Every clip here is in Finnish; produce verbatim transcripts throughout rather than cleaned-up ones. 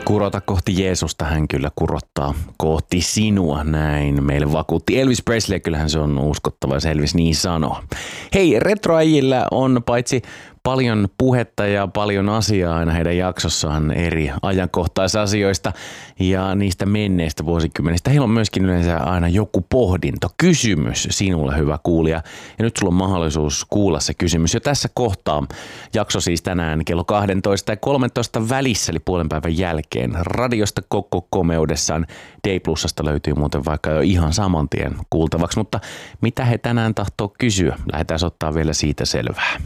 kurota kohti Jeesusta, hän kyllä kurottaa kohti sinua, näin meille vakuutti Elvis Presley, kyllähän se on uskottava, jos Elvis niin sanoo. Hei, retroäjillä on paitsi paljon puhetta ja paljon asiaa aina heidän jaksossaan eri ajankohtaisasioista ja niistä menneistä vuosikymmenistä. Heillä on myöskin yleensä aina joku pohdinto, kysymys sinulle, hyvä kuulija. Ja nyt sulla on mahdollisuus kuulla se kysymys jo tässä kohtaa. Jakso siis tänään kello kaksitoista ja kolmetoista välissä, eli puolen päivän jälkeen. Radiosta koko komeudessaan. D Plusasta löytyy muuten vaikka jo ihan saman tien kuultavaksi. Mutta mitä he tänään tahtoo kysyä? Lähdetään ottaa vielä siitä selvää.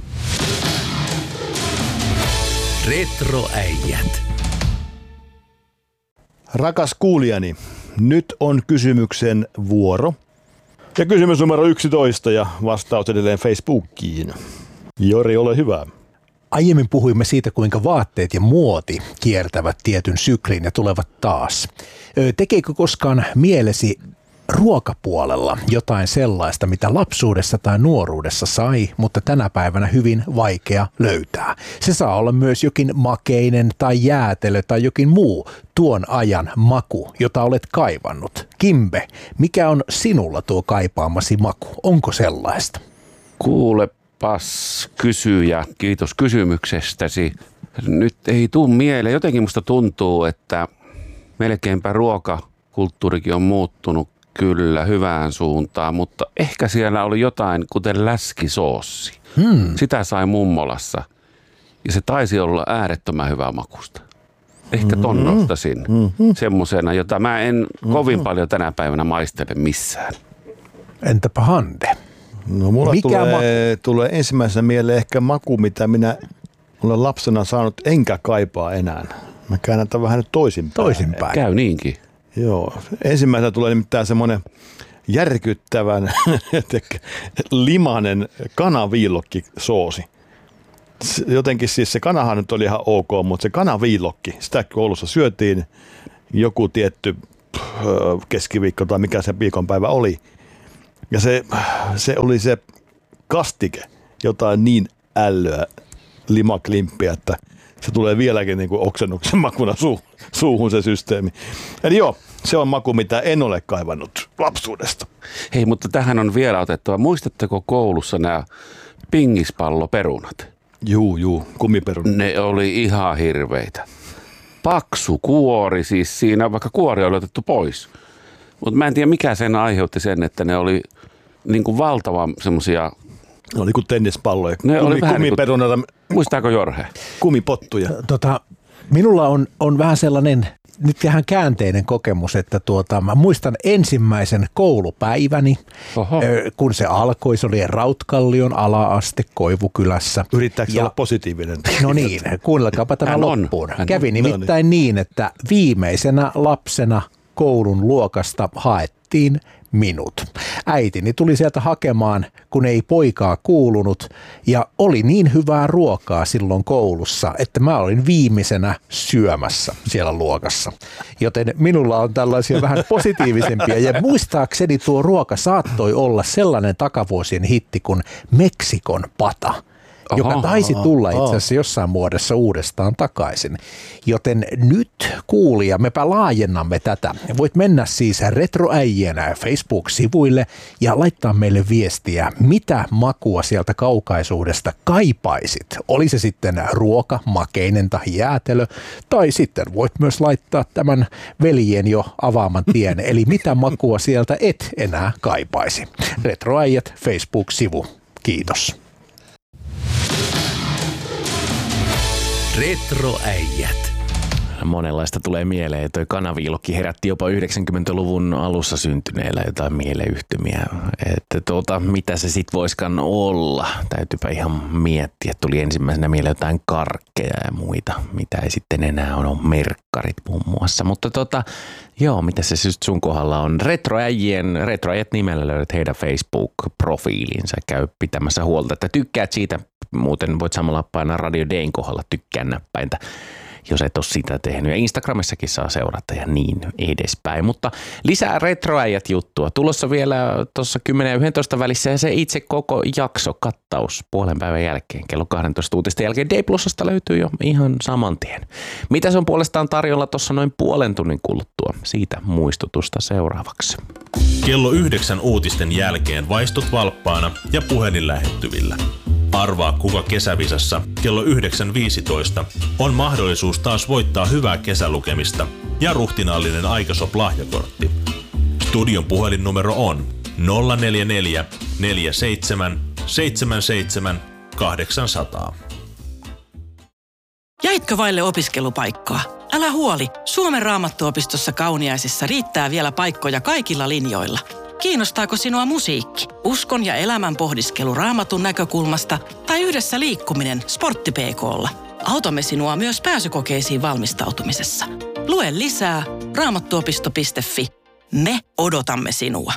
Retroäijät. Rakas kuulijani, nyt on kysymyksen vuoro. Ja kysymys numero yksitoista ja vastaus edelleen Facebookiin. Jori, ole hyvä. Aiemmin puhuimme siitä, kuinka vaatteet ja muoti kiertävät tietyn syklin ja tulevat taas. Tekeekö koskaan mielesi ruokapuolella jotain sellaista, mitä lapsuudessa tai nuoruudessa sai, mutta tänä päivänä hyvin vaikea löytää? Se saa olla myös jokin makeinen tai jäätelö tai jokin muu tuon ajan maku, jota olet kaivannut. Kimbe, mikä on sinulla tuo kaipaamasi maku? Onko sellaista? Kuulepas kysyjä, kiitos kysymyksestäsi. Nyt ei tuu mieleen. Jotenkin musta tuntuu, että melkeinpä ruokakulttuurikin on muuttunut kyllä hyvään suuntaan, mutta ehkä siellä oli jotain, kuten läskisoossi. Hmm. Sitä sai mummolassa ja se taisi olla äärettömän hyvää makusta. Ehkä ton mm-hmm. nostasin mm-hmm. semmosena, jota mä en mm-hmm. kovin paljon tänä päivänä maistele missään. Entäpä Hande? No mulla Mikä tulee, ma- tulee ensimmäisenä mieleen ehkä maku, mitä minä olen lapsena saanut enkä kaipaa enää. Mä käännän tämän vähän nyt toisinpäin. Toisinpäin. Käy niinkin. Joo. Ensimmäisenä tulee nimittäin semmoinen järkyttävän limanen kanaviilokkisoosi. Jotenkin siis se kanahan nyt oli ihan ok, mutta se kanaviilokki, sitä koulussa syötiin joku tietty keskiviikko tai mikä se viikonpäivä oli. Ja se, se oli se kastike, jotain niin ällöä limaklimppiä, että se tulee vieläkin niin kuin oksennuksen makuna su, suuhun se systeemi. Eli joo, se on maku, mitä en ole kaivannut lapsuudesta. Hei, mutta tähän on vielä otettava. Muistatteko koulussa nämä pingispalloperunat? Juu, juu, kumiperunat. Ne oli ihan hirveitä. Paksu kuori siis siinä, vaikka kuori oli otettu pois. Mutta mä en tiedä, mikä sen aiheutti sen, että ne oli niin kuin valtavan semmoisia. Ne oli kuin tennispalloja. Ne Kumi, oli vähän kumiperunata. Niin kuin, muistaako Jorge? Kumipottuja. Tota, minulla on, on vähän sellainen nyt vähän käänteinen kokemus, että tuota, mä muistan ensimmäisen koulupäiväni, Oho. kun se alkoi, se oli Rautkallion ala-aste Koivukylässä. Yrittääkö ja, olla positiivinen? No niin, kuunnelkaapa tämä loppuun. Kävi nimittäin niin, että viimeisenä lapsena koulun luokasta haettiin minut. Äitini tuli sieltä hakemaan, kun ei poikaa kuulunut, ja oli niin hyvää ruokaa silloin koulussa, että mä olin viimeisenä syömässä siellä luokassa. Joten minulla on tällaisia vähän positiivisempia, ja muistaakseni tuo ruoka saattoi olla sellainen takavuosien hitti kuin Meksikon pata, Aha, joka taisi tulla itse asiassa jossain muodossa uudestaan takaisin. Joten nyt kuulija, mepä laajennamme tätä. Voit mennä siis retroäijänä Facebook-sivuille ja laittaa meille viestiä, mitä makua sieltä kaukaisuudesta kaipaisit. Oli se sitten ruoka, makeinen tai jäätelö, tai sitten voit myös laittaa tämän veljen jo avaaman tien, eli mitä makua sieltä et enää kaipaisi. Retroäijät Facebook-sivu. Kiitos. Retroäijät. Monenlaista tulee mieleen. Toi kanaviilokki herätti jopa yhdeksänkymmentäluvun alussa syntyneellä jotain mieleyhtymiä. Että tuota, mitä se sit voiskaan olla? Täytyypä ihan miettiä. Tuli ensimmäisenä mieleen jotain karkkeja ja muita, mitä ei sitten enää ole. Merkkarit muun muassa. Mutta tota, joo, mitä se just sun kohdalla on? Retroäijien, retroäijät nimellä löydät heidän Facebook-profiilinsa. Käy pitämässä huolta, että tykkäät siitä. Muuten voit samalla painaa Radio Dayn kohdalla tykkää näppäintä. jos et ole sitä tehnyt. Ja Instagramissakin saa seurata ja niin edespäin. Mutta lisää Retroäijät juttua. Tulossa vielä tuossa kymmenen ja yksitoista välissä ja se itse koko jakso kattaus puolen päivän jälkeen. Kello kaksitoista uutisten jälkeen D Plusasta löytyy jo ihan saman tien. Mitä se on puolestaan tarjolla tuossa noin puolen tunnin kuluttua? Siitä muistutusta seuraavaksi. Kello yhdeksän uutisten jälkeen vaistut valppaana ja puhelin lähettyvillä. Arvaa, kuka kesävisassa kello yhdeksän viisitoista on mahdollisuus taas voittaa hyvää kesälukemista ja ruhtinaallinen Aikasop-lahjakortti. Studion puhelinnumero on nolla neljä neljä neljä seitsemän seitsemän seitsemän kahdeksan nolla nolla. Jäitkö vaille opiskelupaikkaa? Älä huoli, Suomen Raamattuopistossa Kauniaisissa riittää vielä paikkoja kaikilla linjoilla. Kiinnostaako sinua musiikki, uskon ja elämän pohdiskelu Raamatun näkökulmasta tai yhdessä liikkuminen Sportti P K:lla? Autamme sinua myös pääsykokeisiin valmistautumisessa. Lue lisää raamattuopisto piste fi. Me odotamme sinua.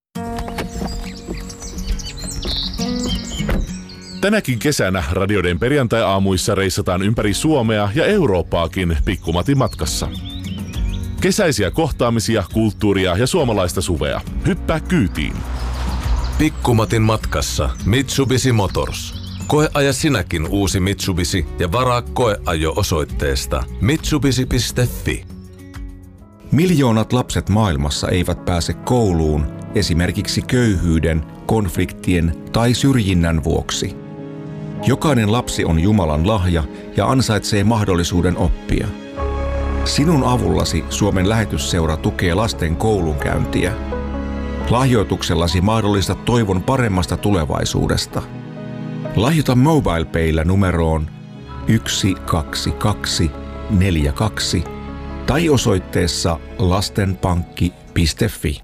Tänäkin kesänä Radioiden perjantai-aamuissa reissataan ympäri Suomea ja Eurooppaakin Pikkumatin matkassa. Kesäisiä kohtaamisia, kulttuuria ja suomalaista suvea. Hyppää kyytiin. Pikkumatin matkassa Mitsubishi Motors. Koeaja sinäkin uusi Mitsubishi ja varaa koeajo osoitteesta mitsubishi piste fi. Miljoonat lapset maailmassa eivät pääse kouluun esimerkiksi köyhyyden, konfliktien tai syrjinnän vuoksi. Jokainen lapsi on Jumalan lahja ja ansaitsee mahdollisuuden oppia. Sinun avullasi Suomen lähetysseura tukee lasten koulunkäyntiä. Lahjoituksellasi mahdollistat toivon paremmasta tulevaisuudesta. Lahjoita MobilePaylla numeroon yksi kaksi kaksi neljä kaksi tai osoitteessa lastenpankki piste fi.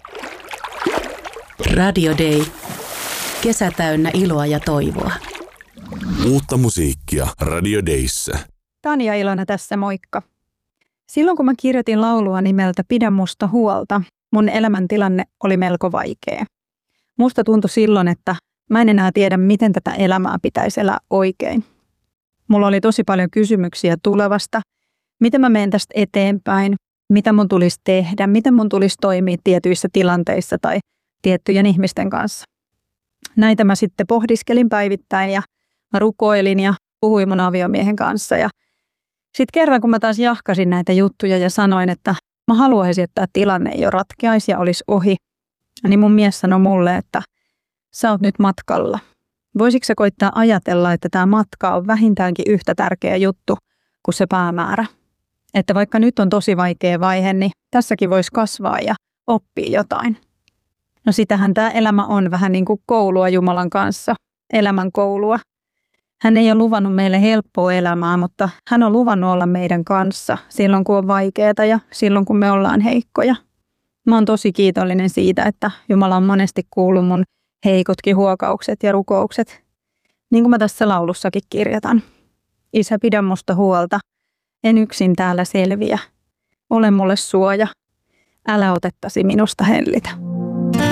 Radio Day. Kesä täynnä iloa ja toivoa. Uutta musiikkia Radio Dayssä. Tanja Ilona tässä, moikka. Silloin kun mä kirjoitin laulua nimeltä Pidä musta huolta, mun elämäntilanne oli melko vaikea. Musta tuntui silloin, että mä en enää tiedä, miten tätä elämää pitäisi elää oikein. Mulla oli tosi paljon kysymyksiä tulevasta. Miten mä menen tästä eteenpäin? Mitä mun tulisi tehdä? Miten mun tulisi toimia tietyissä tilanteissa tai tiettyjen ihmisten kanssa? Näitä mä sitten pohdiskelin päivittäin ja mä rukoilin ja puhuin mun aviomiehen kanssa. Ja sitten kerran, kun mä taas jahkasin näitä juttuja ja sanoin, että mä haluaisin, että tämä tilanne ei ole ratkeaisi ja olisi ohi, niin mun mies sanoi mulle, että sä oot nyt matkalla. Voisitko sä koittaa ajatella, että tämä matka on vähintäänkin yhtä tärkeä juttu kuin se päämäärä? Että vaikka nyt on tosi vaikea vaihe, niin tässäkin voisi kasvaa ja oppia jotain. No sitähän tämä elämä on vähän niin kuin koulua Jumalan kanssa, elämän koulua. Hän ei ole luvannut meille helppoa elämää, mutta hän on luvannut olla meidän kanssa silloin, kun on vaikeaa ja silloin, kun me ollaan heikkoja. Mä oon tosi kiitollinen siitä, että Jumala on monesti kuullut mun heikotkin huokaukset ja rukoukset. Niin kuin mä tässä laulussakin kirjoitan. Isä, pidä musta huolta. En yksin täällä selviä. Ole mulle suoja. Älä otettasi minusta hellitä.